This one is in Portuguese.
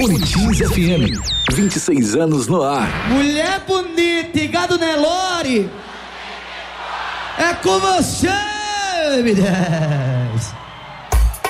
Bonitinhos FM, 26 anos no ar. Mulher bonita e gado Nelore, é com você, mulher.